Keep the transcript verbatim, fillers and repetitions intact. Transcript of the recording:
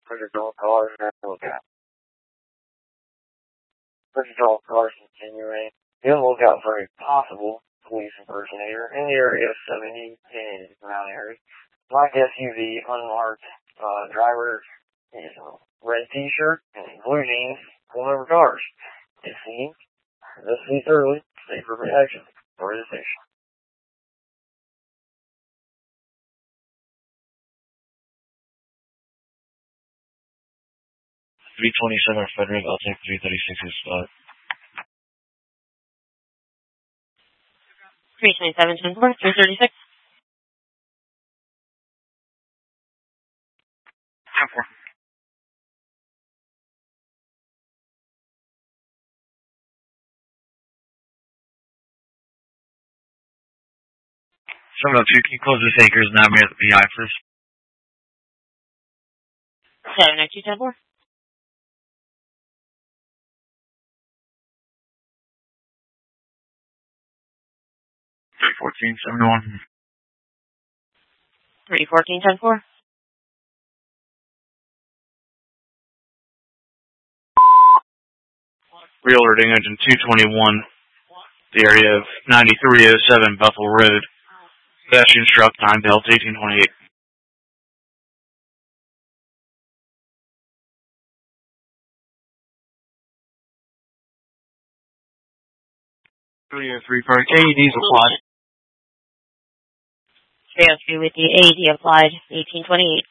Patrol cars at lookout. Patrol cars continuing. Be on the lookout for a possible police impersonator in the area of seventy and around area. Black S U V, unmarked, uh, driver is a red t-shirt and blue jeans, pulling over cars. If seen, investigate thoroughly, stay for protection, or the station. three twenty-seven Frederick, I'll take three thirty-six as spot. three twenty-seven, ten four, three thirty-six. ten four. seven oh two, can you close this Acres and have me at the P I, please? seven oh two, ten four. three fourteen, seven one. three fourteen, ten four. Realerting engine two twenty-one, the area of ninety-three oh seven Bethel Road. Pedestrian struck, time Delta eighteen twenty-eight. three oh three, park, A E Ds applied. three oh three with the A E D applied, eighteen twenty-eight.